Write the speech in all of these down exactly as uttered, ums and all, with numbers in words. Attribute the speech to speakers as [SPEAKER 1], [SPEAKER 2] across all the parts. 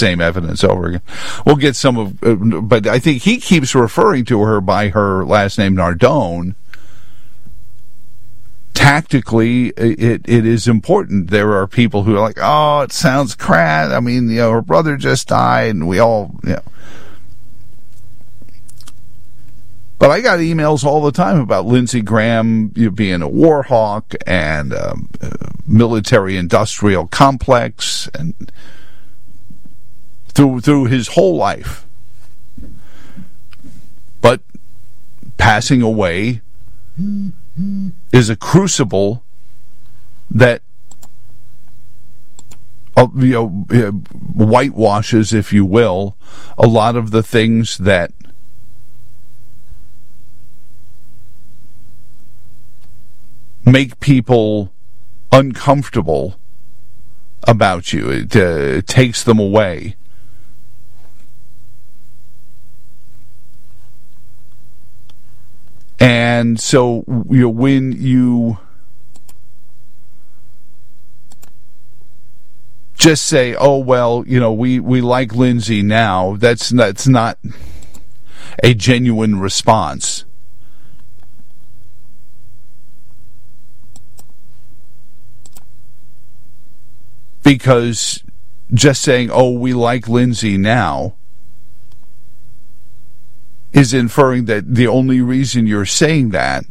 [SPEAKER 1] same evidence over again. We'll get some of, uh, but I think he keeps referring to her by her last name, Nardone. Tactically, it it is important. There are people who are like, oh, it sounds crass. I mean, you know, her brother just died, and we all, you know. But I got emails all the time about Lindsey Graham, you know, being a war hawk and um, uh, military-industrial complex, and through through his whole life. But passing away is a crucible that uh, you know, uh, whitewashes, if you will, a lot of the things that make people uncomfortable about you. It, uh, it takes them away. And so, you know, when you just say, oh, well, you know, we, we like Lindsey now, that's, that's not a genuine response. Because just saying, oh, we like Lindsey now, is inferring that the only reason you're saying that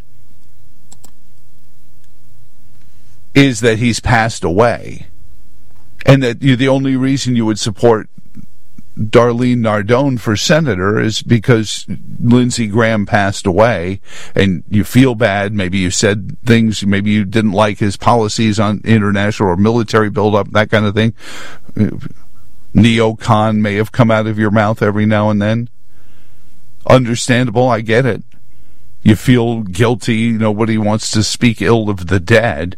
[SPEAKER 1] is that he's passed away. And that you, the only reason you would support Darlene Nardone for senator is because Lindsey Graham passed away, and you feel bad. Maybe you said things, maybe you didn't like his policies on international or military buildup, that kind of thing. Neocon may have come out of your mouth every now and then. Understandable, I get it. You feel guilty, nobody wants to speak ill of the dead.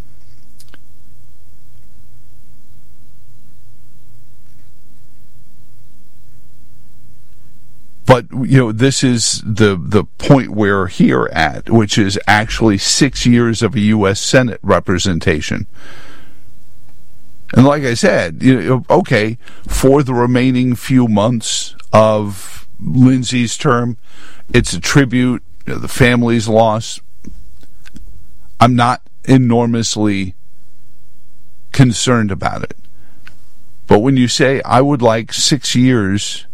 [SPEAKER 1] But, you know, this is the the point we're here at, which is actually six years of a U S Senate representation. And like I said, you know, okay, for the remaining few months of Lindsey's term, it's a tribute, you know, the family's loss. I'm not enormously concerned about it. But when you say, I would like six years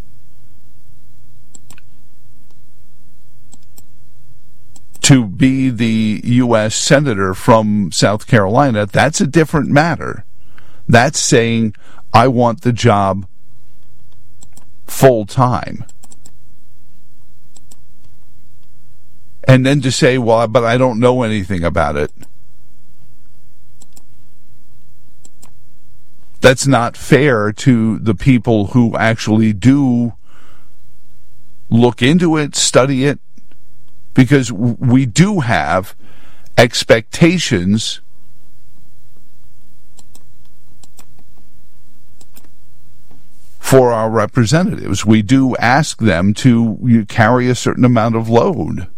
[SPEAKER 1] to be the U S Senator from South Carolina, that's a different matter. That's saying, I want the job full time. And then to say, well, but I don't know anything about it. That's not fair to the people who actually do look into it, study it, because we do have expectations for our representatives. We do ask them to carry a certain amount of load.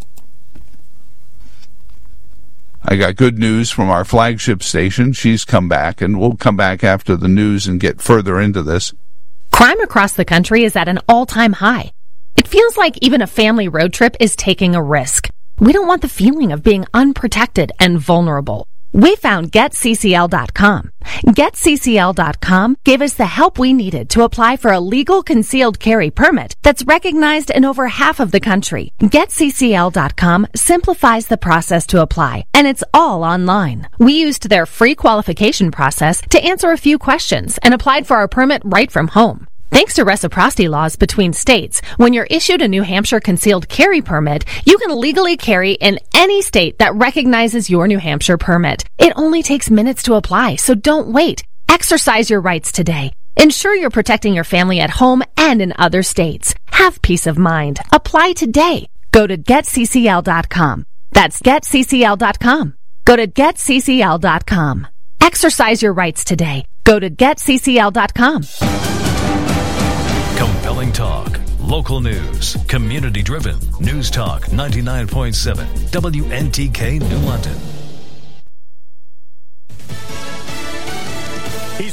[SPEAKER 1] I got good news from our flagship station. She's come back, and we'll come back after the news and get further into this.
[SPEAKER 2] Crime across the country is at an all-time high. It feels like even a family road trip is taking a risk. We don't want the feeling of being unprotected and vulnerable. We found Get C C L dot com. Get C C L dot com gave us the help we needed to apply for a legal concealed carry permit that's recognized in over half of the country. Get C C L dot com simplifies the process to apply, and it's all online. We used their free qualification process to answer a few questions and applied for our permit right from home. Thanks to reciprocity laws between states, when you're issued a New Hampshire concealed carry permit, you can legally carry in any state that recognizes your New Hampshire permit. It only takes minutes to apply, so don't wait. Exercise your rights today. Ensure you're protecting your family at home and in other states. Have peace of mind. Apply today. Go to Get C C L dot com. That's Get C C L dot com. Go to Get C C L dot com. Exercise your rights today. Go to Get C C L dot com.
[SPEAKER 3] Compelling talk, local news, community-driven. News Talk ninety-nine point seven, W N T K New London.
[SPEAKER 4] He's calling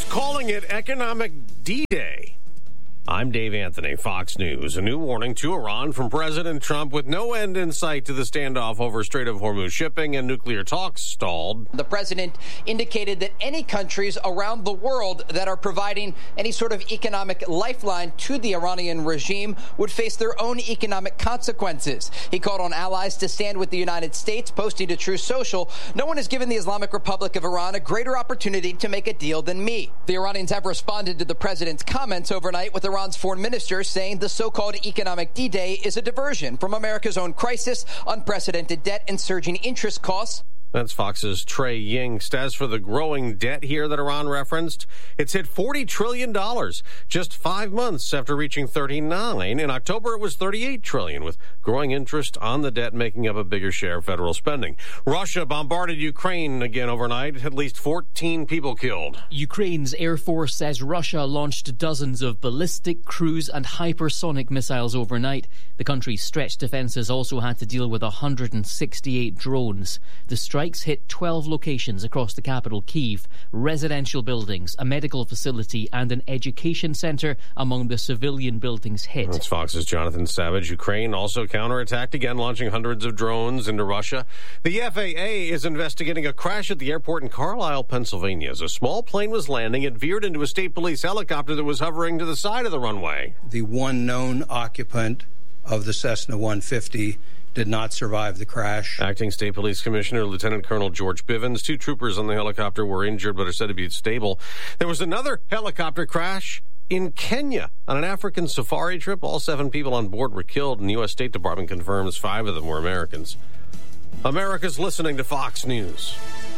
[SPEAKER 4] calling it Economic D-Day. I'm Dave Anthony, Fox News. A new warning to Iran from President Trump with no end in sight to the standoff over Strait of Hormuz shipping and nuclear talks stalled.
[SPEAKER 5] The president indicated that any countries around the world that are providing any sort of economic lifeline to the Iranian regime would face their own economic consequences. He called on allies to stand with the United States, posting to Truth Social, "No one has given the Islamic Republic of Iran a greater opportunity to make a deal than me." The Iranians have responded to the president's comments overnight with Iran's foreign minister saying the so-called Economic D-Day is a diversion from America's own crisis, unprecedented debt, and surging interest costs.
[SPEAKER 4] That's Fox's Trey Yingst. As for the growing debt here that Iran referenced, it's hit forty trillion dollars just five months after reaching thirty-nine. In October, it was thirty-eight trillion dollars, with growing interest on the debt making up a bigger share of federal spending. Russia bombarded Ukraine again overnight, at least fourteen people killed.
[SPEAKER 6] Ukraine's Air Force says Russia launched dozens of ballistic, cruise and hypersonic missiles overnight. The country's stretched defenses also had to deal with one hundred sixty-eight drones. The strikes hit twelve locations across the capital, Kyiv, residential buildings, a medical facility and an education center among the civilian buildings hit.
[SPEAKER 4] That's Fox's Jonathan Savage. Ukraine also counterattacked again, launching hundreds of drones into Russia. The F A A is investigating a crash at the airport in Carlisle, Pennsylvania. As a small plane was landing, it veered into a state police helicopter that was hovering to the side of the runway.
[SPEAKER 7] The one known occupant of the Cessna one fifty did not survive the crash.
[SPEAKER 4] Acting State Police Commissioner Lieutenant Colonel George Bivens. Two troopers on the helicopter were injured but are said to be stable. There was another helicopter crash in Kenya on an African safari trip. All seven people on board were killed, and the U S State Department confirms five of them were Americans. America's listening to Fox News.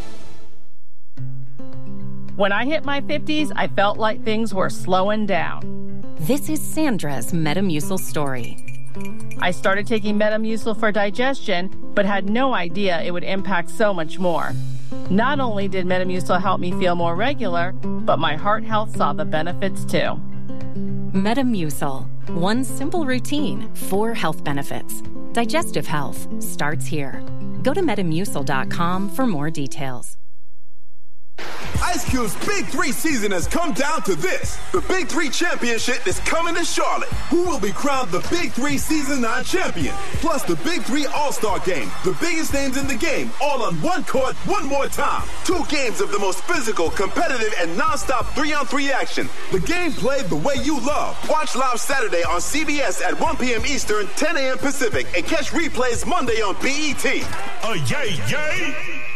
[SPEAKER 8] When I hit my fifties, I felt like things were slowing down.
[SPEAKER 2] This is Sandra's Metamucil story.
[SPEAKER 8] I started taking Metamucil for digestion, but had no idea it would impact so much more. Not only did Metamucil help me feel more regular, but my heart health saw the benefits too.
[SPEAKER 2] Metamucil. One simple routine, four health benefits. Digestive health starts here. Go to Metamucil dot com for more details.
[SPEAKER 9] Ice Cube's Big Three season has come down to this. The Big Three Championship is coming to Charlotte. Who will be crowned the Big Three Season nine champion? Plus the Big Three All-Star Game. The biggest names in the game, all on one court, one more time. Two games of the most physical, competitive, and non-stop three-on-three action. The game played the way you love. Watch live Saturday on C B S at one p.m. Eastern, ten a.m. Pacific, and catch replays Monday on B E T. Oh, yay, yay!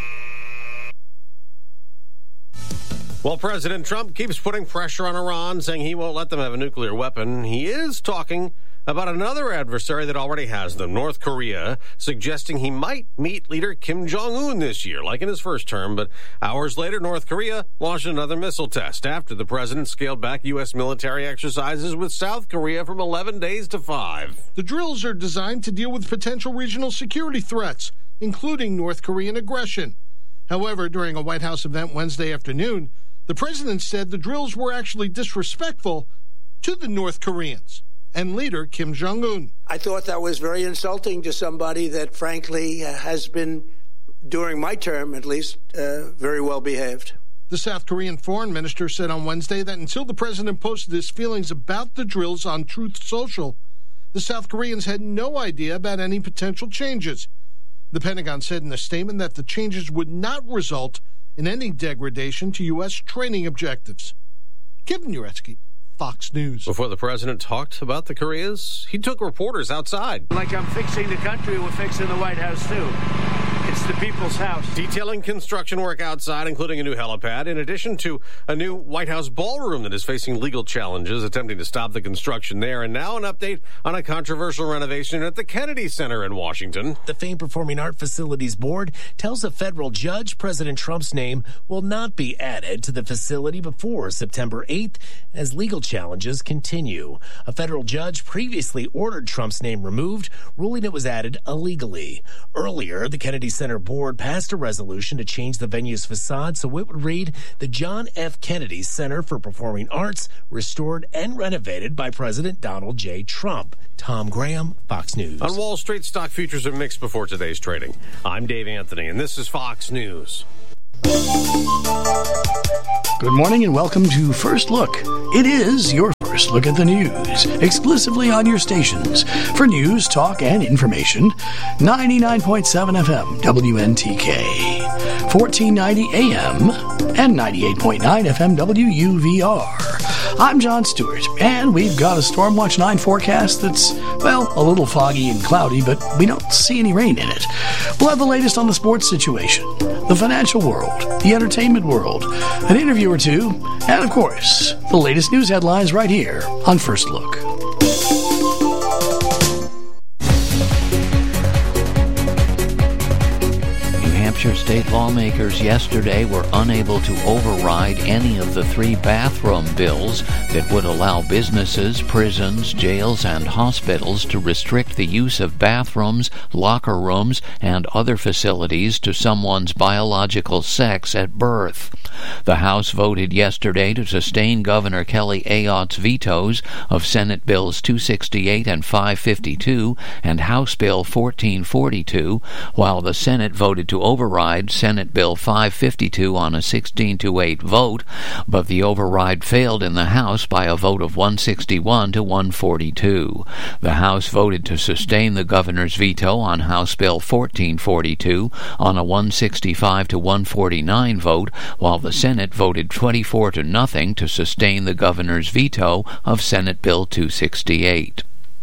[SPEAKER 4] Well, President Trump keeps putting pressure on Iran, saying he won't let them have a nuclear weapon. He is talking about another adversary that already has them, North Korea, suggesting he might meet leader Kim Jong-un this year, like in his first term. But hours later, North Korea launched another missile test after the president scaled back U S military exercises with South Korea from eleven days to five.
[SPEAKER 10] The drills are designed to deal with potential regional security threats, including North Korean aggression. However, during a White House event Wednesday afternoon, the president said the drills were actually disrespectful to the North Koreans and leader Kim Jong-un.
[SPEAKER 11] I thought that was very insulting to somebody that, frankly, uh, has been, during my term at least, uh, very well behaved.
[SPEAKER 10] The South Korean foreign minister said on Wednesday that until the president posted his feelings about the drills on Truth Social, the South Koreans had no idea about any potential changes. The Pentagon said in a statement that the changes would not result in any degradation to U S training objectives. Kevin Uretsky, Fox News.
[SPEAKER 4] Before the president talked about the Koreas, he took reporters outside.
[SPEAKER 12] Like I'm fixing the country, we're fixing the White House, too. It's the people's house.
[SPEAKER 4] Detailing construction work outside, including a new helipad, in addition to a new White House ballroom that is facing legal challenges, attempting to stop the construction there. And now an update on a controversial renovation at the Kennedy Center in Washington.
[SPEAKER 13] The famed Performing Art Facilities Board tells a federal judge President Trump's name will not be added to the facility before September eighth as legal challenges continue. A federal judge previously ordered Trump's name removed, ruling it was added illegally. Earlier, the Kennedy Center board passed a resolution to change the venue's facade so it would read the John F. Kennedy Center for Performing Arts, restored and renovated by President Donald J. Trump. Tom Graham, Fox News.
[SPEAKER 4] On Wall Street, stock futures are mixed before today's trading. I'm Dave Anthony, and this is Fox News.
[SPEAKER 14] Good morning and welcome to First Look. It is your first look at the news, exclusively on your stations. For news, talk, and information, ninety-nine point seven F M, W N T K, fourteen ninety A M, and ninety-eight point nine F M, W U V R. I'm John Stewart, and we've got a Stormwatch nine forecast that's, well, a little foggy and cloudy, but we don't see any rain in it. We'll have the latest on the sports situation, the financial world, the entertainment world, an interview or two, and, of course, the latest news headlines right here on First Look.
[SPEAKER 15] New Hampshire state lawmakers yesterday were unable to override any of the three bathroom bills that would allow businesses, prisons, jails, and hospitals to restrict the use of bathrooms, locker rooms, and other facilities to someone's biological sex at birth. The House voted yesterday to sustain Governor Kelly Ayotte's vetoes of Senate Bills two sixty-eight and five fifty-two and House Bill fourteen forty-two, while the Senate voted to override Senate Bill five fifty-two on a sixteen to eight vote, but the override failed in the House by a vote of one sixty-one to one forty-two. The House voted to sustain the governor's veto on House Bill fourteen forty-two on a one sixty-five to one forty-nine vote, while the Senate voted twenty-four to nothing to sustain the governor's veto of Senate Bill two sixty-eight.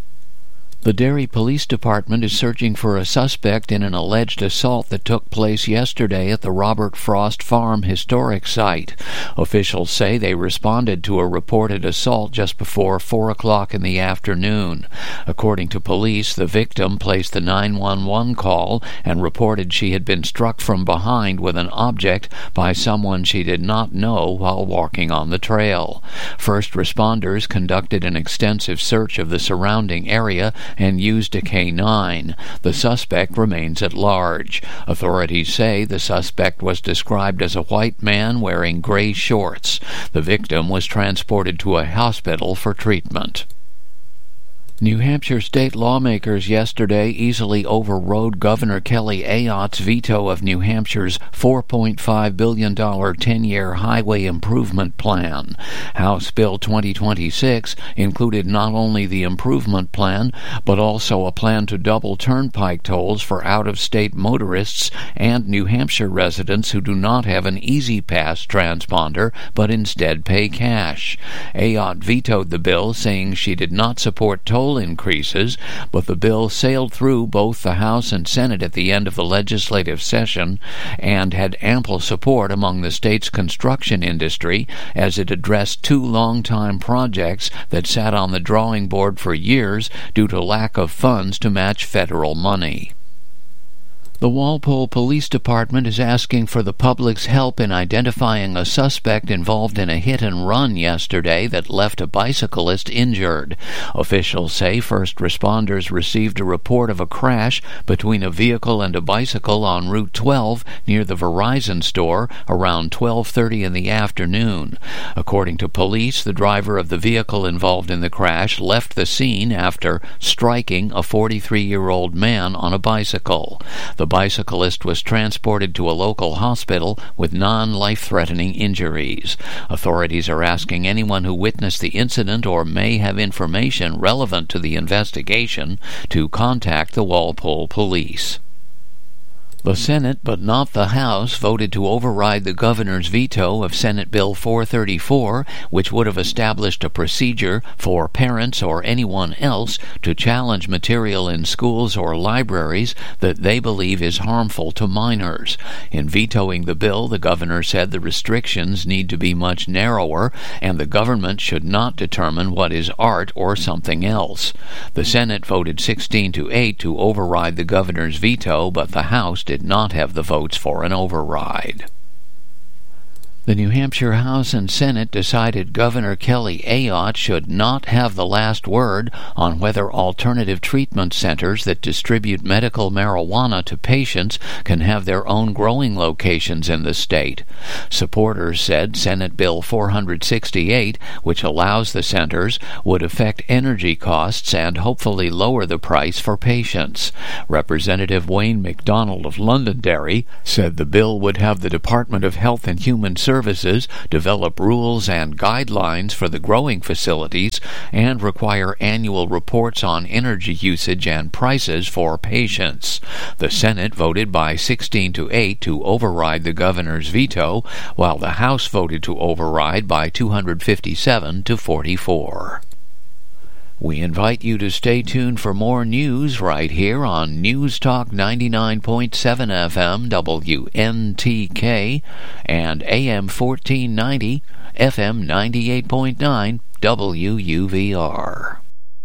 [SPEAKER 15] The Derry Police Department is searching for a suspect in an alleged assault that took place yesterday at the Robert Frost Farm Historic Site. Officials say they responded to a reported assault just before four o'clock in the afternoon. According to police, the victim placed the nine one one call and reported she had been struck from behind with an object by someone she did not know while walking on the trail. First responders conducted an extensive search of the surrounding area and used a K nine. The suspect remains at large. Authorities say the suspect was described as a white man wearing gray shorts. The victim was transported to a hospital for treatment. New Hampshire state lawmakers yesterday easily overrode Governor Kelly Ayotte's veto of New Hampshire's four point five billion dollars ten-year highway improvement plan. House Bill twenty twenty-six included not only the improvement plan, but also a plan to double turnpike tolls for out-of-state motorists and New Hampshire residents who do not have an Easy Pass transponder, but instead pay cash. Ayotte vetoed the bill, saying she did not support toll increases, but the bill sailed through both the House and Senate at the end of the legislative session and had ample support among the state's construction industry as it addressed two long-time projects that sat on the drawing board for years due to lack of funds to match federal money. The Walpole Police Department is asking for the public's help in identifying a suspect involved in a hit-and-run yesterday that left a bicyclist injured. Officials say first responders received a report of a crash between a vehicle and a bicycle on Route twelve near the Verizon store around twelve thirty in the afternoon. According to police, the driver of the vehicle involved in the crash left the scene after striking a forty-three-year-old man on a bicycle. The bicyclist was transported to a local hospital with non-life-threatening injuries. Authorities are asking anyone who witnessed the incident or may have information relevant to the investigation to contact the Walpole Police. The Senate, but not the House, voted to override the governor's veto of Senate Bill four thirty-four, which would have established a procedure for parents or anyone else to challenge material in schools or libraries that they believe is harmful to minors. In vetoing the bill, the governor said the restrictions need to be much narrower, and the government should not determine what is art or something else. The Senate voted sixteen to eight to override the governor's veto, but the House did not have the votes for an override. The New Hampshire House and Senate decided Governor Kelly Ayotte should not have the last word on whether alternative treatment centers that distribute medical marijuana to patients can have their own growing locations in the state. Supporters said Senate Bill four sixty-eight, which allows the centers, would affect energy costs and hopefully lower the price for patients. Representative Wayne McDonald of Londonderry said the bill would have the Department of Health and Human Services Services develop rules and guidelines for the growing facilities and require annual reports on energy usage and prices for patients. The Senate voted by sixteen to eight to override the governor's veto, while the House voted to override by two hundred fifty-seven to forty-four. We invite you to stay tuned for more news right here on News Talk ninety-nine point seven F M W N T K and A M fourteen ninety, F M ninety-eight point nine W U V R.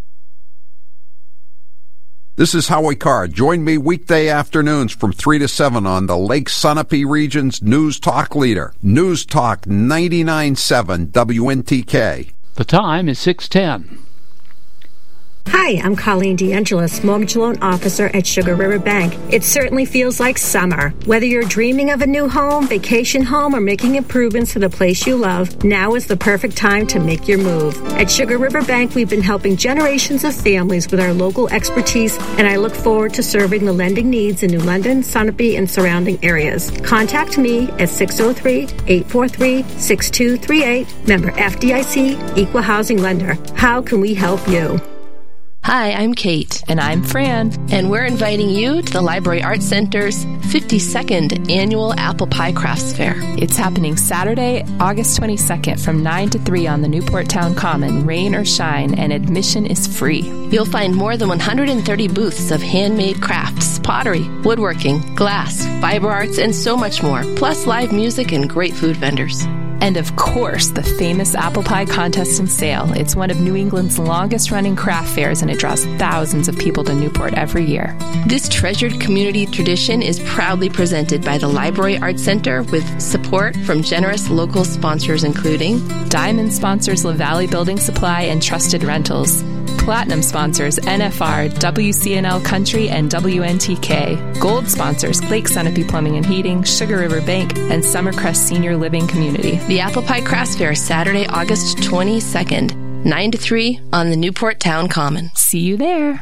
[SPEAKER 16] This is Howie Carr. Join me weekday afternoons from three to seven on the Lake Sunapee region's News Talk leader, News Talk ninety-nine point seven W N T K.
[SPEAKER 14] The time is six ten.
[SPEAKER 17] Hi, I'm Colleen D'Angelis, mortgage loan officer at Sugar River Bank. It certainly feels like summer. Whether you're dreaming of a new home, vacation home, or making improvements to the place you love, now is the perfect time to make your move. At Sugar River Bank, we've been helping generations of families with our local expertise, and I look forward to serving the lending needs in New London, Sunapee, and surrounding areas. Contact me at six oh three, eight four three, six two three eight, member F D I C, Equal Housing Lender. How can we help you?
[SPEAKER 18] Hi, I'm Kate.
[SPEAKER 19] And I'm Fran.
[SPEAKER 18] And we're inviting you to the Library Arts Center's fifty-second Annual Apple Pie Crafts Fair.
[SPEAKER 19] It's happening Saturday, August twenty-second from nine to three on the Newport Town Common, rain or shine, and admission is free.
[SPEAKER 18] You'll find more than one hundred thirty booths of handmade crafts, pottery, woodworking, glass, fiber arts, and so much more, plus live music and great food vendors.
[SPEAKER 19] And of course, the famous Apple Pie Contest and Sale. It's one of New England's longest-running craft fairs, and it draws thousands of people to Newport every year.
[SPEAKER 18] This treasured community tradition is proudly presented by the Library Arts Center with support from generous local sponsors including
[SPEAKER 19] Diamond sponsors La Valley Building Supply and Trusted Rentals. Platinum sponsors N F R, W C N L Country, and W N T K. Gold sponsors Lake Sunapee Plumbing and Heating, Sugar River Bank, and Summercrest Senior Living Community.
[SPEAKER 18] The Apple Pie Crafts Fair, Saturday, August twenty-second, nine to three on the Newport Town Common.
[SPEAKER 19] See you there.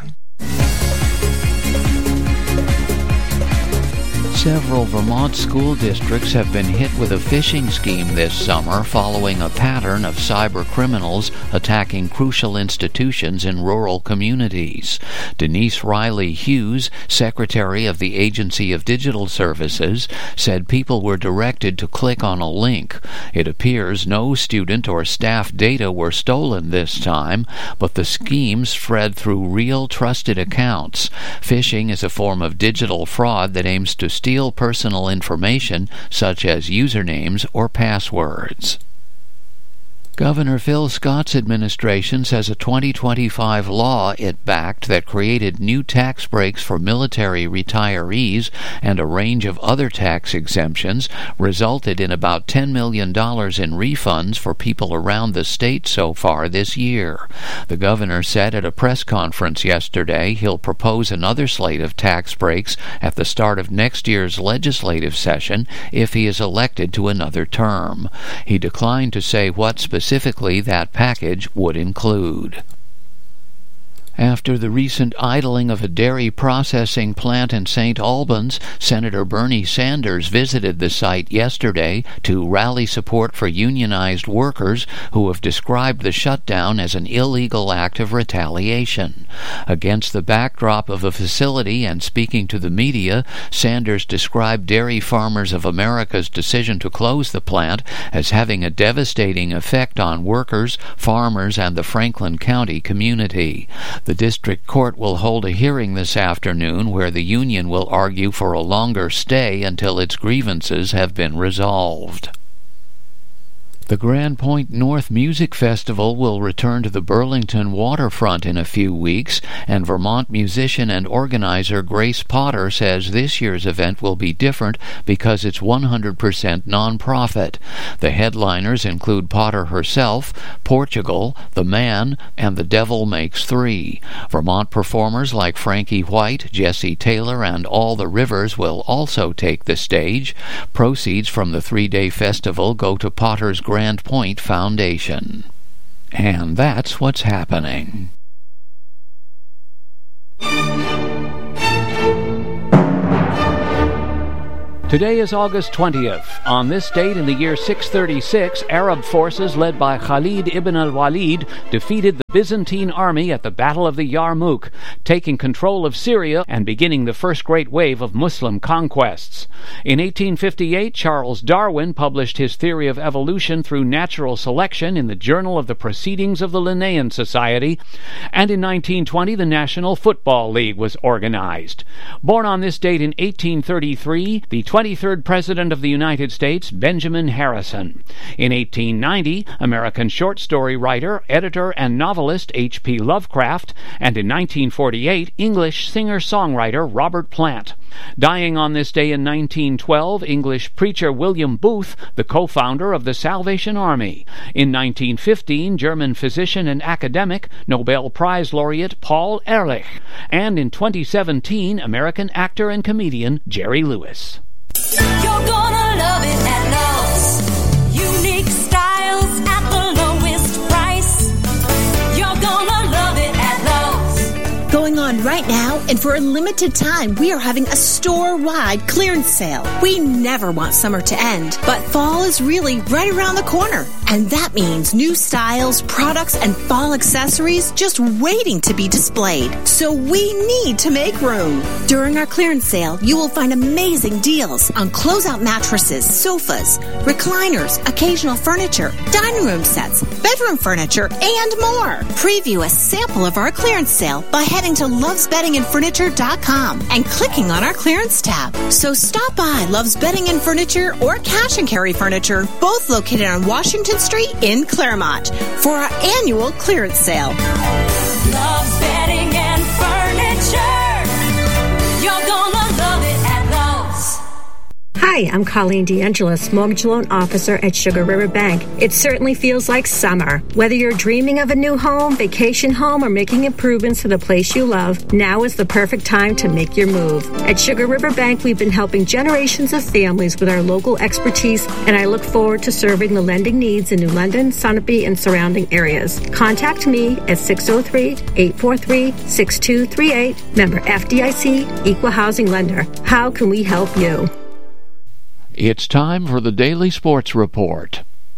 [SPEAKER 15] Several Vermont school districts have been hit with a phishing scheme this summer following a pattern of cyber criminals attacking crucial institutions in rural communities. Denise Riley Hughes, Secretary of the Agency of Digital Services, said people were directed to click on a link. It appears no student or staff data were stolen this time, but the scheme spread through real trusted accounts. Phishing is a form of digital fraud that aims to steal personal information such as usernames or passwords. Governor Phil Scott's administration says a twenty twenty-five law it backed that created new tax breaks for military retirees and a range of other tax exemptions resulted in about ten million dollars in refunds for people around the state so far this year. The governor said at a press conference yesterday he'll propose another slate of tax breaks at the start of next year's legislative session if he is elected to another term. He declined to say what specific Specifically, that package would include. After the recent idling of a dairy processing plant in Saint Albans, Senator Bernie Sanders visited the site yesterday to rally support for unionized workers who have described the shutdown as an illegal act of retaliation. Against the backdrop of a facility and speaking to the media, Sanders described Dairy Farmers of America's decision to close the plant as having a devastating effect on workers, farmers, and the Franklin County community. The district court will hold a hearing this afternoon where the union will argue for a longer stay until its grievances have been resolved. The Grand Point North Music Festival will return to the Burlington waterfront in a few weeks, and Vermont musician and organizer Grace Potter says this year's event will be different because it's one hundred percent nonprofit. The headliners include Potter herself, Portugal, The Man, and The Devil Makes Three. Vermont performers like Frankie White, Jesse Taylor, and All the Rivers will also take the stage. Proceeds from the three-day festival go to Potter's Grand Point Foundation. And that's what's happening.
[SPEAKER 20] Today is August twentieth. On this date in the year six thirty-six, Arab forces led by Khalid ibn al-Walid defeated the Byzantine army at the Battle of the Yarmouk, taking control of Syria and beginning the first great wave of Muslim conquests. In eighteen fifty-eight, Charles Darwin published his theory of evolution through natural selection in the Journal of the Proceedings of the Linnaean Society, and in nineteen twenty the National Football League was organized. Born on this date in eighteen thirty-three, the twenty-third President of the United States, Benjamin Harrison. In eighteen ninety, American short story writer, editor, and novelist H P Lovecraft, and in nineteen forty-eight, English singer-songwriter Robert Plant. Dying on this day in nineteen twelve, English preacher William Booth, the co-founder of the Salvation Army. In nineteen fifteen, German physician and academic, Nobel Prize laureate Paul Ehrlich. And in twenty seventeen, American actor and comedian Jerry Lewis.
[SPEAKER 21] You're gonna love it at Lowe's. Unique styles at the lowest price. You're gonna love it at Lowe's.
[SPEAKER 22] Going on right now, and for a limited time, we are having a store-wide clearance sale. We never want summer to end, but fall is really right around the corner. And that means new styles, products, and fall accessories just waiting to be displayed. So we need to make room. During our clearance sale, you will find amazing deals on closeout mattresses, sofas, recliners, occasional furniture, dining room sets, bedroom furniture, and more. Preview a sample of our clearance sale by heading to loves bedding and furniture dot com and clicking on our clearance tab. So stop by Love's Bedding and Furniture or Cash and Carry Furniture, both located on Washington Street in Claremont, for our annual clearance sale.
[SPEAKER 21] Love's Bedding and Furniture. You're gonna love it at Lowe's.
[SPEAKER 17] Hi, I'm Colleen DeAngelis, mortgage loan officer at Sugar River Bank. It certainly feels like summer. Whether you're dreaming of a new home, vacation home, or making improvements to the place you love, now is the perfect time to make your move. At Sugar River Bank, we've been helping generations of families with our local expertise, and I look forward to serving the lending needs in New London, Sunapee, and surrounding areas. Contact me at six oh three, eight four three, six two three eight, member F D I C, Equal Housing Lender. How can we help you?
[SPEAKER 15] It's time for the Daily Sports Report.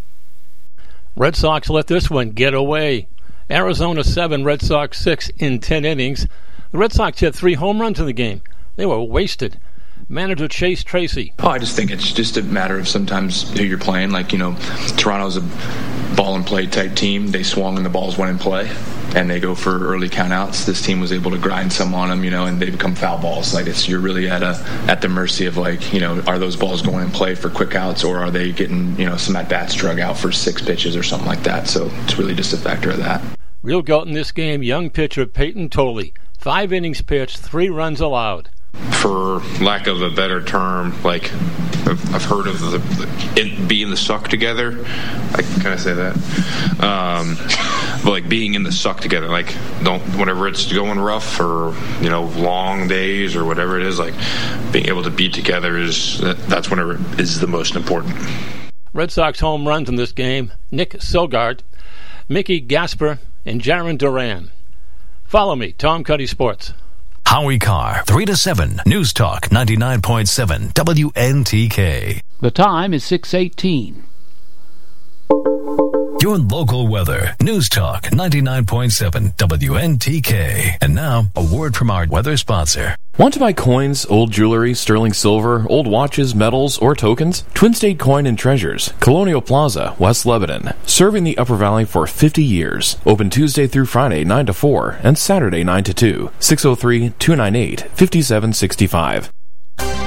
[SPEAKER 23] Red Sox let this one get away. Arizona seven, Red Sox six in ten innings. The Red Sox hit three home runs in the game. They were wasted. Manager Chase Tracy.
[SPEAKER 24] Oh, I just think it's just a matter of sometimes who you're playing. Like, you know, Toronto's a ball and play type team. They swung and the balls went in play, and they go for early countouts. This team was able to grind some on them, you know, and they become foul balls. Like, it's you're really at a at the mercy of, like, you know, are those balls going in play for quick outs, or are they getting, you know, some at bats drug out for six pitches or something like that? So it's really just a factor of that.
[SPEAKER 23] Real goat in this game, young pitcher Peyton Tolley. Five innings pitched, three runs allowed.
[SPEAKER 25] For lack of a better term, like I've heard of the, the it being the suck together. I can I say that? Um, but like being in the suck together, like don't whenever it's going rough or you know long days or whatever it is, like being able to be together is that's whenever is the most important.
[SPEAKER 23] Red Sox home runs in this game: Nick Sogard, Mickey Gasper, and Jaron Duran. Follow me, Tom Cuddy Sports.
[SPEAKER 3] Howie Carr, three to seven, News Talk ninety-nine point seven, W N T K.
[SPEAKER 20] The time is six eighteen.
[SPEAKER 3] Your local weather, News Talk ninety-nine point seven, W N T K. And now, a word from our weather sponsor.
[SPEAKER 26] Want to buy coins, old jewelry, sterling silver, old watches, metals, or tokens? Twin State Coin and Treasures, Colonial Plaza, West Lebanon. Serving the Upper Valley for fifty years. Open Tuesday through Friday, nine to four, and Saturday, nine to two. six oh three, two nine eight, five seven six five.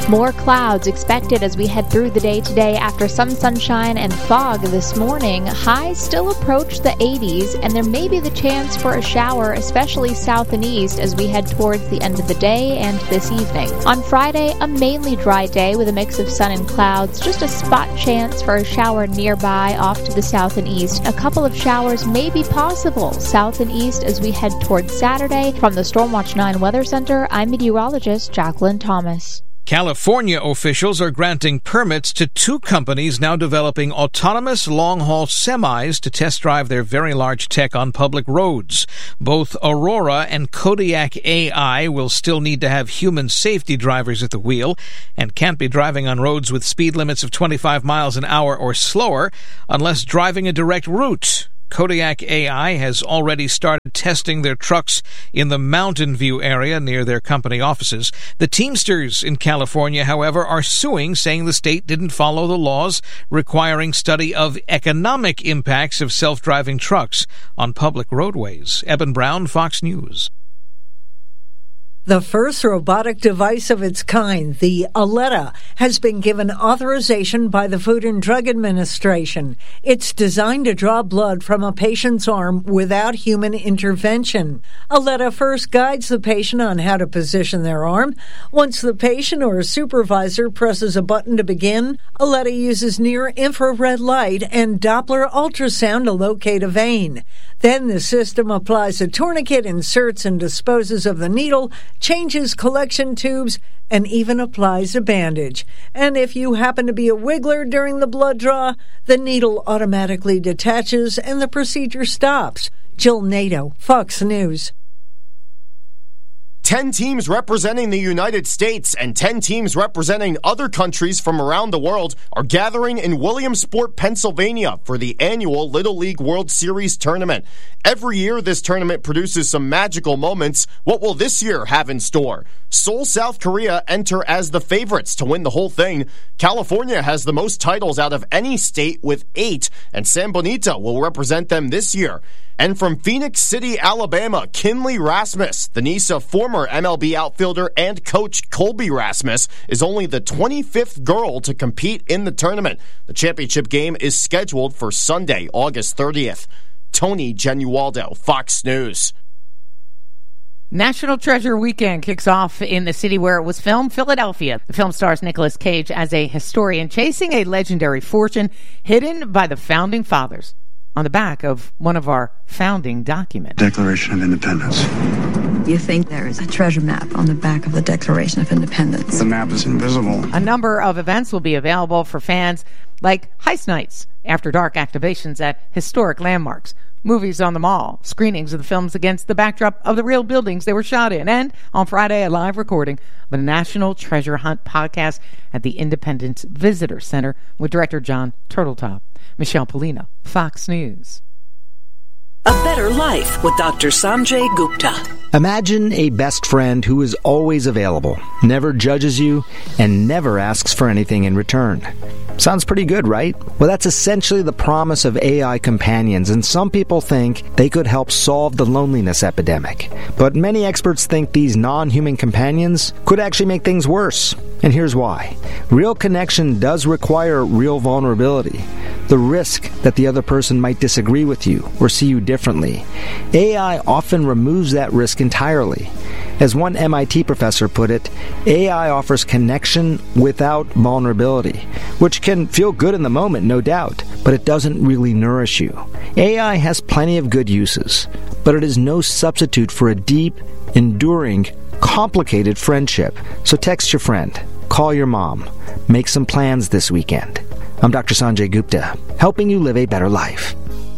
[SPEAKER 1] More clouds expected as we head through the day today after some sunshine and fog this morning. Highs still approach the eighties, and there may be the chance for a shower, especially south and east, as we head towards the end of the day and this evening. On Friday, a mainly dry day with a mix of sun and clouds. Just a spot chance for a shower nearby off to the south and east. A couple of showers may be possible south and east as we head towards Saturday. From the Stormwatch nine Weather Center, I'm meteorologist Jacqueline Thomas.
[SPEAKER 2] California officials are granting permits to two companies now developing autonomous long-haul semis to test drive their very large tech on public roads. Both Aurora and Kodiak A I will still need to have human safety drivers at the wheel and can't be driving on roads with speed limits of twenty-five miles an hour or slower unless driving a direct route. Kodiak A I has already started testing their trucks in the Mountain View area near their company offices. The Teamsters in California, however, are suing, saying the state didn't follow the laws requiring study of economic impacts of self-driving trucks on public roadways. Eben Brown, Fox News.
[SPEAKER 5] The first robotic device of its kind, the Aletta, has been given authorization by the Food and Drug Administration. It's designed to draw blood from a patient's arm without human intervention. Aletta first guides the patient on how to position their arm. Once the patient or a supervisor presses a button to begin, Aletta uses near-infrared light and Doppler ultrasound to locate a vein. Then the system applies a tourniquet, inserts and disposes of the needle, changes collection tubes, and even applies a bandage. And if you happen to be a wiggler during the blood draw, the needle automatically detaches and the procedure stops. Jill Nato, Fox News.
[SPEAKER 6] Ten teams representing the United States and ten teams representing other countries from around the world are gathering in Williamsport, Pennsylvania for the annual Little League World Series tournament. Every year, this tournament produces some magical moments. What will this year have in store? Seoul, South Korea enter as the favorites to win the whole thing. California has the most titles out of any state with eight, and San Bonito will represent them this year. And from Phoenix City, Alabama, Kinley Rasmus, the niece of former M L B outfielder and coach Colby Rasmus, is only the twenty-fifth girl to compete in the tournament. The championship game is scheduled for Sunday, August thirtieth. Tony Genualdo, Fox News.
[SPEAKER 7] National Treasure Weekend kicks off in the city where it was filmed, Philadelphia. The film stars Nicolas Cage as a historian chasing a legendary fortune hidden by the Founding Fathers on the back of one of our founding documents.
[SPEAKER 8] Declaration of Independence.
[SPEAKER 27] You think there is a treasure map on the back of the Declaration of Independence?
[SPEAKER 8] The map is invisible.
[SPEAKER 7] A number of events will be available for fans, like heist nights, after dark activations at historic landmarks, movies on the mall, screenings of the films against the backdrop of the real buildings they were shot in, and on Friday, a live recording of a National Treasure Hunt podcast at the Independence Visitor Center with director John Turteltaub. Michelle Polino, Fox News.
[SPEAKER 28] A better life with Doctor Sanjay Gupta.
[SPEAKER 29] Imagine a best friend who is always available, never judges you, and never asks for anything in return. Sounds pretty good, right? Well, that's essentially the promise of A I companions, and some people think they could help solve the loneliness epidemic. But many experts think these non-human companions could actually make things worse. And here's why. Real connection does require real vulnerability. The risk that the other person might disagree with you or see you differently. A I often removes that risk entirely. As one M I T professor put it, A I offers connection without vulnerability, which can feel good in the moment, no doubt, but it doesn't really nourish you. A I has plenty of good uses, but it is no substitute for a deep, enduring, complicated friendship. So text your friend, call your mom, make some plans this weekend. I'm Doctor Sanjay Gupta, helping you live a better life.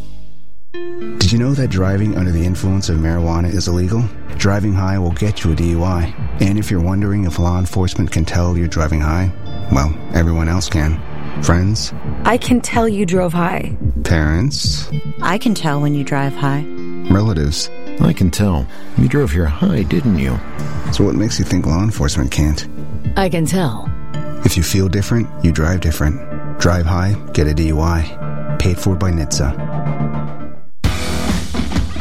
[SPEAKER 8] Did you know that driving under the influence of marijuana is illegal? Driving high will get you a D U I. And if you're wondering if law enforcement can tell you're driving high, well, everyone else can. Friends?
[SPEAKER 30] I can tell you drove high.
[SPEAKER 8] Parents?
[SPEAKER 30] I can tell when you drive high.
[SPEAKER 8] Relatives?
[SPEAKER 31] I can tell. You drove here high, didn't you?
[SPEAKER 8] So what makes you think law enforcement can't?
[SPEAKER 30] I can tell.
[SPEAKER 8] If you feel different, you drive different. Drive high, get a D U I. Paid for by N H T S A.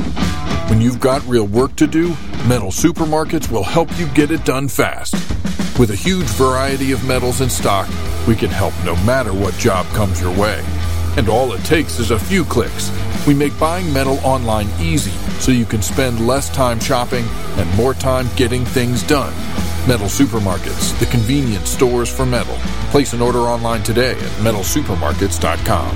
[SPEAKER 32] When you've got real work to do, Metal Supermarkets will help you get it done fast.
[SPEAKER 4] With a huge variety of metals in stock, we can help no matter what job comes your way. And all it takes is a few clicks. We make buying metal online easy so you can spend less time shopping and more time getting things done. Metal Supermarkets, the convenience stores for metal. Place an order online today at metal supermarkets dot com.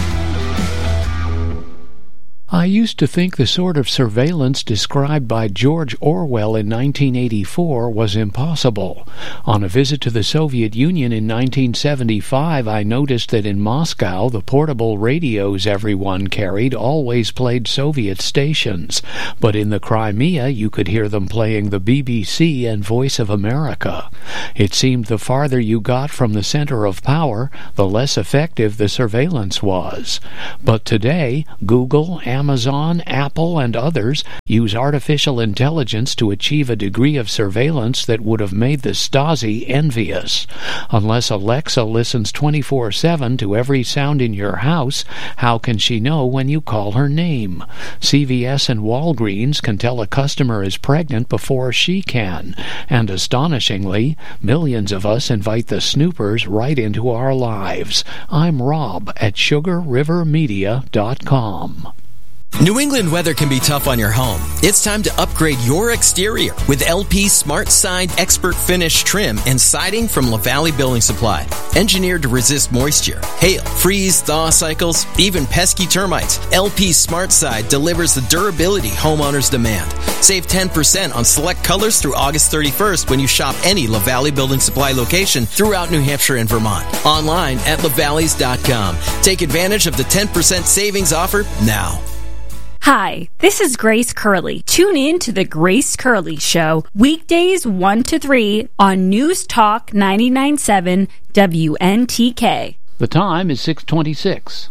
[SPEAKER 20] I used to think the sort of surveillance described by George Orwell in nineteen eighty-four was impossible. On a visit to the Soviet Union in nineteen seventy-five, I noticed that in Moscow, the portable radios everyone carried always played Soviet stations. But in the Crimea, you could hear them playing the B B C and Voice of America. It seemed the farther you got from the center of power, the less effective the surveillance was. But today, Google, Amazon, Apple, and others use artificial intelligence to achieve a degree of surveillance that would have made the Stasi envious. Unless Alexa listens twenty-four seven to every sound in your house, how can she know when you call her name? C V S and Walgreens can tell a customer is pregnant before she can. And astonishingly, millions of us invite the snoopers right into our lives. I'm Rob at sugar river media dot com.
[SPEAKER 9] New England weather can be tough on your home. It's time to upgrade your exterior with L P Smart Side Expert Finish trim and siding from LaValley Building Supply. Engineered to resist moisture, hail, freeze, thaw cycles, even pesky termites, L P Smart Side delivers the durability homeowners demand. Save ten percent on select colors through August thirty-first when you shop any LaValley Building Supply location throughout New Hampshire and Vermont. Online at lavalleys dot com. Take advantage of the ten percent savings offer now.
[SPEAKER 10] Hi, this is Grace Curley. Tune in to the Grace Curley Show, weekdays one to three on News Talk ninety-nine point seven W N T K.
[SPEAKER 20] The time is six twenty-six.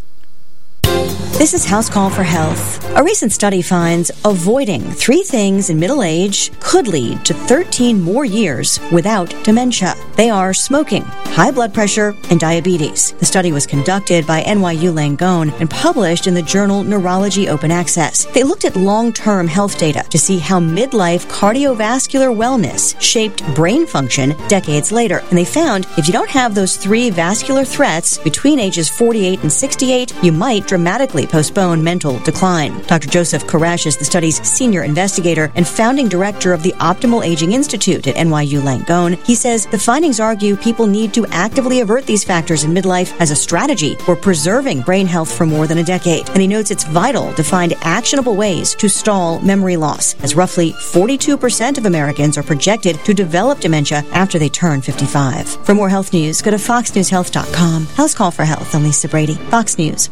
[SPEAKER 11] This is House Call for Health. A recent study finds avoiding three things in middle age could lead to thirteen more years without dementia. They are smoking, high blood pressure, and diabetes. The study was conducted by N Y U Langone and published in the journal Neurology Open Access. They looked at long-term health data to see how midlife cardiovascular wellness shaped brain function decades later. And they found if you don't have those three vascular threats between ages forty-eight and sixty-eight, you might dramatically postpone mental decline. Doctor Joseph Koresh is the study's senior investigator and founding director of the Optimal Aging Institute at N Y U Langone. He says the findings argue people need to actively avert these factors in midlife as a strategy for preserving brain health for more than a decade. And he notes it's vital to find actionable ways to stall memory loss, as roughly forty-two percent of Americans are projected to develop dementia after they turn fifty-five. For more health news, go to fox news health dot com. House Call for Health. I'm Lisa Brady, Fox News.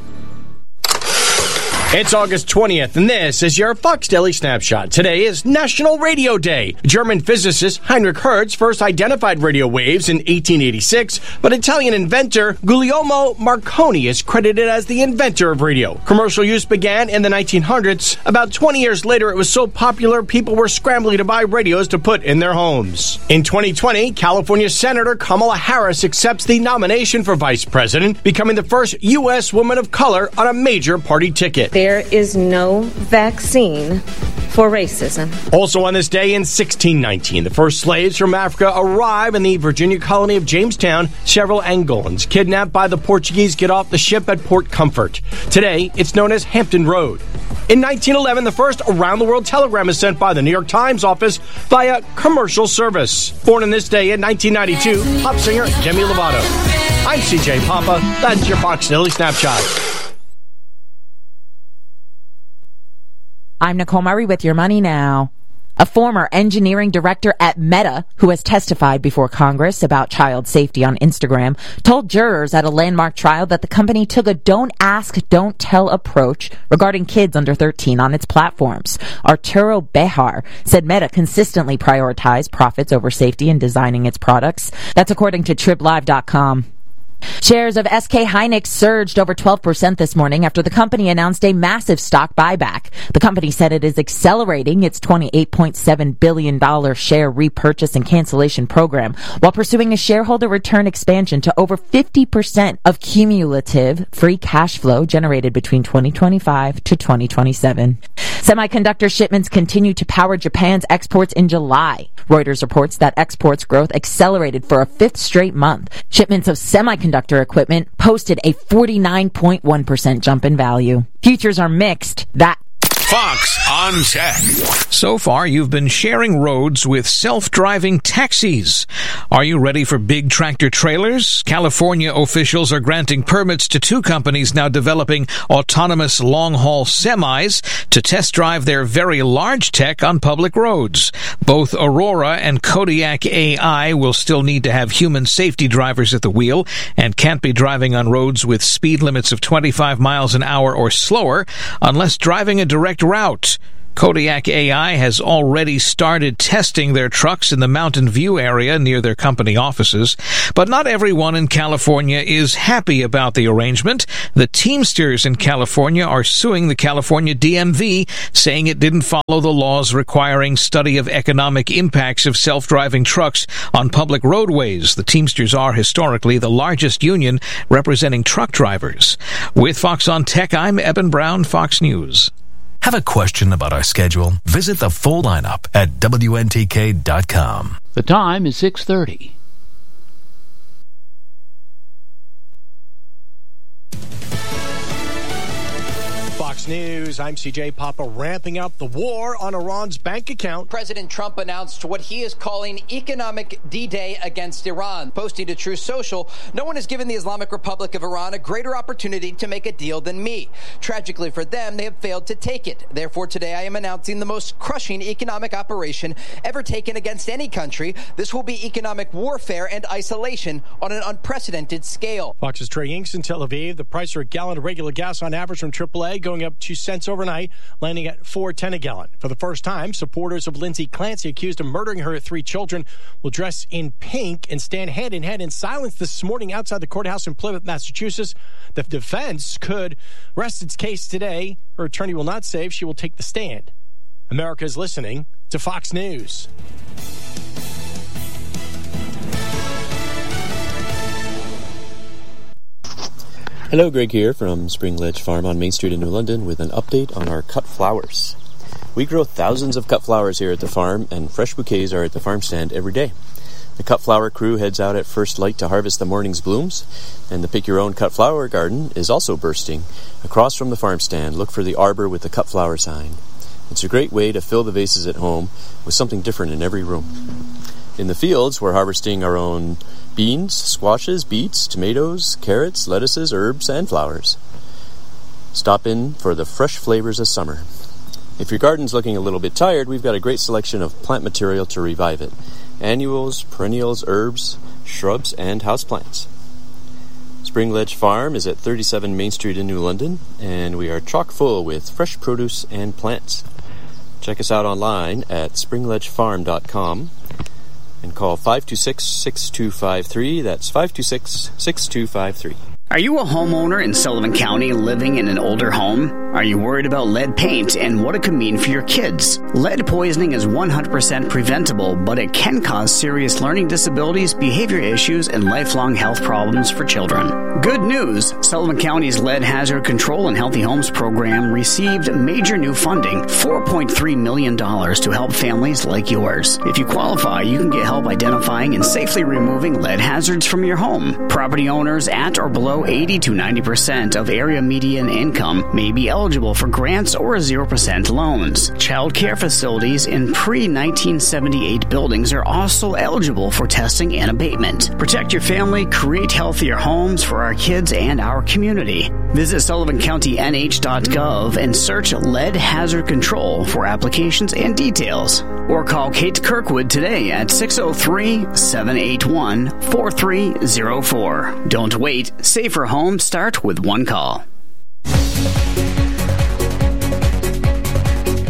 [SPEAKER 12] It's August twentieth, and this is your Fox Daily Snapshot. Today is National Radio Day. German physicist Heinrich Hertz first identified radio waves in eighteen eighty-six, but Italian inventor Guglielmo Marconi is credited as the inventor of radio. Commercial use began in the nineteen hundreds. About twenty years later, it was so popular, people were scrambling to buy radios to put in their homes. In twenty twenty, California Senator Kamala Harris accepts the nomination for vice president, becoming the first U S woman of color on a major party ticket.
[SPEAKER 13] There is no vaccine for racism.
[SPEAKER 12] Also on this day in sixteen nineteen, the first slaves from Africa arrive in the Virginia colony of Jamestown. Several Angolans kidnapped by the Portuguese get off the ship at Port Comfort. Today, it's known as Hampton Road. In nineteen eleven, the first around-the-world telegram is sent by the New York Times office via commercial service. Born on this day in nineteen ninety-two, pop singer Demi Lovato. I'm C J Papa. That's your Fox Daily Snapshot.
[SPEAKER 14] I'm Nicole Murray with Your Money Now. A former engineering director at Meta, who has testified before Congress about child safety on Instagram, told jurors at a landmark trial that the company took a don't ask, don't tell approach regarding kids under thirteen on its platforms. Arturo Bejar said Meta consistently prioritized profits over safety in designing its products. That's according to Trip Live dot com. Shares of S K Hynix surged over twelve percent this morning after the company announced a massive stock buyback. The company said it is accelerating its twenty-eight point seven billion dollars share repurchase and cancellation program while pursuing a shareholder return expansion to over fifty percent of cumulative free cash flow generated between twenty twenty-five to twenty twenty-seven. Semiconductor shipments continue to power Japan's exports in July. Reuters reports that exports growth accelerated for a fifth straight month. Shipments of semiconductor equipment posted a forty-nine point one percent jump in value. Futures are mixed. That
[SPEAKER 2] Fox on Tech. So far, you've been sharing roads with self-driving taxis. Are you ready for big tractor trailers? California officials are granting permits to two companies now developing autonomous long-haul semis to test drive their very large tech on public roads. Both Aurora and Kodiak A I will still need to have human safety drivers at the wheel and can't be driving on roads with speed limits of twenty-five miles an hour or slower unless driving a direct route. Kodiak A I has already started testing their trucks in the Mountain View area near their company offices, but not everyone in California is happy about the arrangement. The Teamsters in California are suing the California D M V, saying it didn't follow the laws requiring study of economic impacts of self-driving trucks on public roadways. The Teamsters are historically the largest union representing truck drivers. With Fox on Tech, I'm Eben Brown, Fox News.
[SPEAKER 3] Have a question about our schedule? Visit the full lineup at W N T K dot com.
[SPEAKER 20] The time is six thirty.
[SPEAKER 12] Fox News, I'm C J Papa, ramping up the war on Iran's bank account.
[SPEAKER 15] President Trump announced what he is calling economic D-Day against Iran. Posting to Truth Social, no one has given the Islamic Republic of Iran a greater opportunity to make a deal than me. Tragically for them, they have failed to take it. Therefore, today I am announcing the most crushing economic operation ever taken against any country. This will be economic warfare and isolation on an unprecedented scale.
[SPEAKER 12] Fox's Trey Inks in Tel Aviv. The price for a gallon of regular gas on average from triple A going up two cents overnight, landing at four ten a gallon. For the first time, supporters of Lindsay Clancy, accused of murdering her three children, will dress in pink and stand hand-in-hand in silence this morning outside the courthouse in Plymouth, Massachusetts. The defense could rest its case today. Her attorney will not say if she will take the stand. America is listening to Fox News.
[SPEAKER 16] Hello, Greg here from Spring Ledge Farm on Main Street in New London with an update on our cut flowers. We grow thousands of cut flowers here at the farm, and fresh bouquets are at the farm stand every day. The cut flower crew heads out at first light to harvest the morning's blooms, and the Pick Your Own Cut Flower Garden is also bursting. Across from the farm stand, look for the arbor with the cut flower sign. It's a great way to fill the vases at home with something different in every room. In the fields, we're harvesting our own beans, squashes, beets, tomatoes, carrots, lettuces, herbs, and flowers. Stop in for the fresh flavors of summer. If your garden's looking a little bit tired, we've got a great selection of plant material to revive it. Annuals, perennials, herbs, shrubs, and houseplants. Spring Ledge Farm is at thirty-seven Main Street in New London, and we are chock full with fresh produce and plants. Check us out online at spring ledge farm dot com. And call five two six, six two five three. That's five two six, six two five three.
[SPEAKER 17] Are you a homeowner in Sullivan County living in an older home? Are you worried about lead paint and what it could mean for your kids? Lead poisoning is one hundred percent preventable, but it can cause serious learning disabilities, behavior issues, and lifelong health problems for children. Good news! Sullivan County's Lead Hazard Control and Healthy Homes program received major new funding, four point three million dollars, to help families like yours. If you qualify, you can get help identifying and safely removing lead hazards from your home. Property owners at or below eighty to ninety percent of area median income may be eligible for grants or zero percent loans. Child care facilities in pre nineteen seventy-eight buildings are also eligible for testing and abatement. Protect your family, create healthier homes for our kids and our community. Visit sullivan county n h dot gov and search Lead Hazard Control for applications and details. Or call Kate Kirkwood today at six oh three, seven eight one, four three oh four. Don't wait. Safer homes start with one call.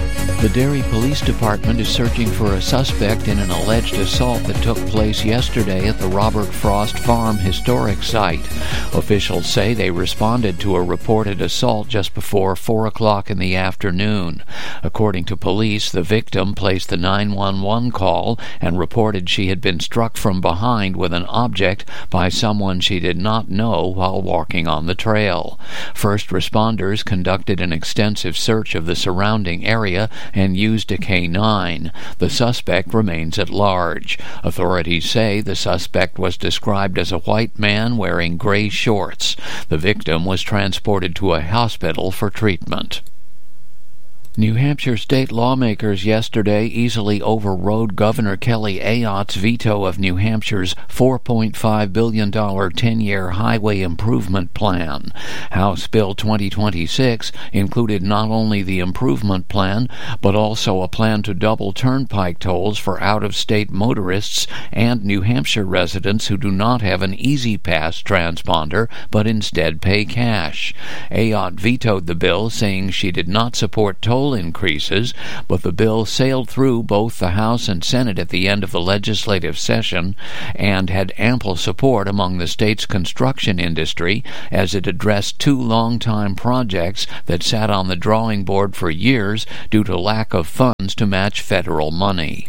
[SPEAKER 20] The Derry Police Department is searching for a suspect in an alleged assault that took place yesterday at the Robert Frost Farm Historic Site. Officials say they responded to a reported assault just before four o'clock in the afternoon. According to police, the victim placed the nine one one call and reported she had been struck from behind with an object by someone she did not know while walking on the trail. First responders conducted an extensive search of the surrounding area and used a K nine. The suspect remains at large. Authorities say the suspect was described as a white man wearing gray shorts. The victim was transported to a hospital for treatment. New Hampshire state lawmakers yesterday easily overrode Governor Kelly Ayotte's veto of New Hampshire's four point five billion dollars ten-year highway improvement plan. House Bill twenty twenty-six included not only the improvement plan, but also a plan to double turnpike tolls for out-of-state motorists and New Hampshire residents who do not have an Easy Pass transponder, but instead pay cash. Ayotte vetoed the bill, saying she did not support toll increases, but the bill sailed through both the House and Senate at the end of the legislative session and had ample support among the state's construction industry as it addressed two long-time projects that sat on the drawing board for years due to lack of funds to match federal money.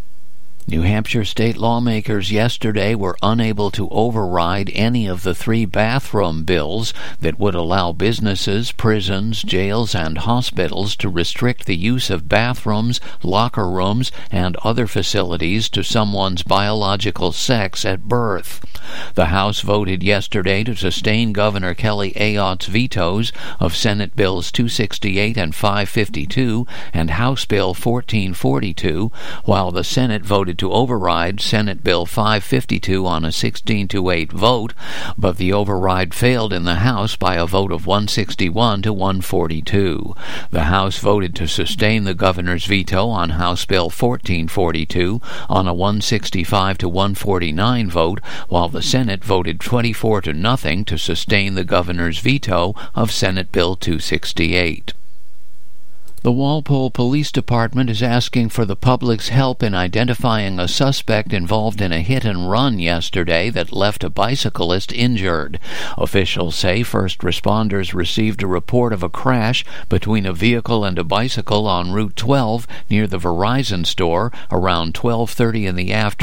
[SPEAKER 20] New Hampshire state lawmakers yesterday were unable to override any of the three bathroom bills that would allow businesses, prisons, jails, and hospitals to restrict the use of bathrooms, locker rooms, and other facilities to someone's biological sex at birth. The House voted yesterday to sustain Governor Kelly Ayotte's vetoes of Senate Bills two sixty-eight and five fifty-two and House Bill fourteen forty-two, while the Senate voted to override Senate Bill five fifty-two on a sixteen to eight vote, but the override failed in the House by a vote of one sixty-one to one forty-two. The House voted to sustain the governor's veto on House Bill fourteen forty-two on a one sixty-five to one forty-nine vote, while the Senate voted twenty-four to nothing to sustain the governor's veto of Senate Bill two sixty-eight. The Walpole Police Department is asking for the public's help in identifying a suspect involved in a hit-and-run yesterday that left a bicyclist injured. Officials say first responders received a report of a crash between a vehicle and a bicycle on Route twelve near the Verizon store around twelve thirty in the afternoon.